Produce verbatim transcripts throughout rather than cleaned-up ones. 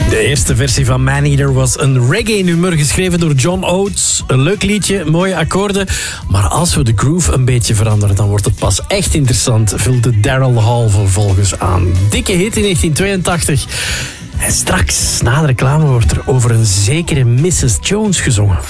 De eerste versie van Maneater was een reggae-nummer geschreven door John Oates. Een leuk liedje, mooie akkoorden. Maar als we de groove een beetje veranderen, dan wordt het pas echt interessant, vulde Daryl Hall vervolgens aan. Dikke hit in negentien tweeëntachtig. En straks, na de reclame, wordt er over een zekere missus Jones gezongen.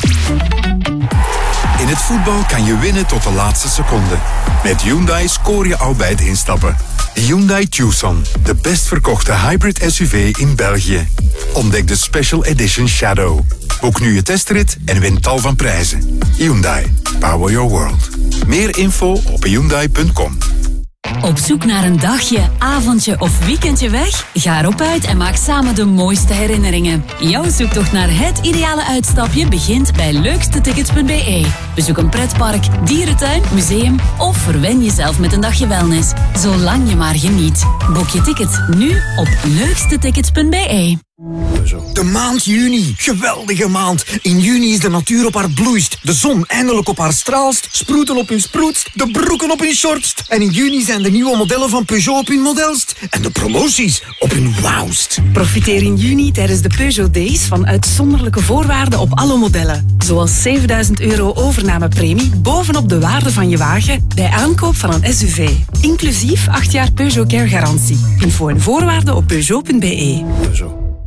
In het voetbal kan je winnen tot de laatste seconde. Met Hyundai scoor je al bij het instappen. De Hyundai Tucson, de best verkochte hybrid S U V in België. Ontdek de Special Edition Shadow. Boek nu je testrit en win tal van prijzen. Hyundai, power your world. Meer info op hyundai punt com. Op zoek naar een dagje, avondje of weekendje weg? Ga erop uit en maak samen de mooiste herinneringen. Jouw zoektocht naar het ideale uitstapje begint bij leukstetickets punt b e. Bezoek een pretpark, dierentuin, museum of verwen jezelf met een dagje wellness. Zolang je maar geniet. Boek je ticket nu op leukstetickets punt b e. De maand juni. Geweldige maand. In juni is de natuur op haar bloeist. De zon eindelijk op haar straalst. Sproeten op hun sproetst. De broeken op hun shortst. En in juni zijn de nieuwe modellen van Peugeot op hun modelst. En de promoties op hun wauwst. Profiteer in juni tijdens de Peugeot Days van uitzonderlijke voorwaarden op alle modellen. Zoals zevenduizend euro overnamepremie bovenop de waarde van je wagen bij aankoop van een S U V. Inclusief acht jaar Peugeot Care garantie. Info en voorwaarden op peugeot punt b e. Peugeot.